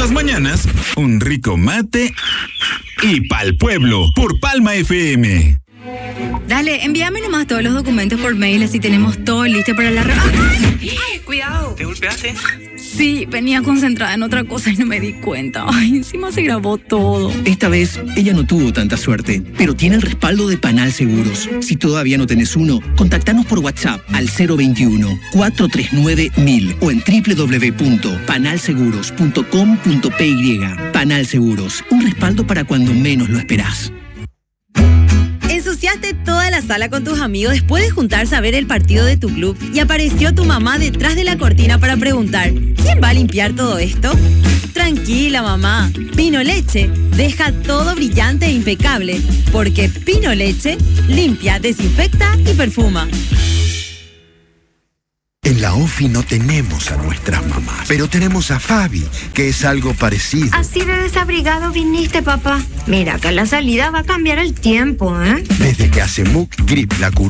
las mañanas, un rico mate y pa'l pueblo por Palma FM. Dale, envíame nomás todos los documentos por mail, así tenemos todo listo para la... ¡Ay! Cuidado. ¿Te golpeaste? Sí, venía concentrada en otra cosa y no me di cuenta. Ay, encima se grabó todo. Esta vez, ella no tuvo tanta suerte, pero tiene el respaldo de Panal Seguros. Si todavía no tenés uno, contactanos por WhatsApp al 021-439-1000 o en www.panalseguros.com.py. Panal Seguros, un respaldo para cuando menos lo esperás. Ensuciaste toda la sala con tus amigos después de juntarse a ver el partido de tu club y apareció tu mamá detrás de la cortina para preguntar: ¿quién va a limpiar todo esto? Tranquila, mamá. Pino Leche deja todo brillante e impecable, porque Pino Leche limpia, desinfecta y perfuma. En la OFI no tenemos a nuestras mamás, pero tenemos a Fabi, que es algo parecido. Así de desabrigado viniste, papá. Mira que la salida va a cambiar el tiempo, ¿eh? Desde que hace Muc Grip la cura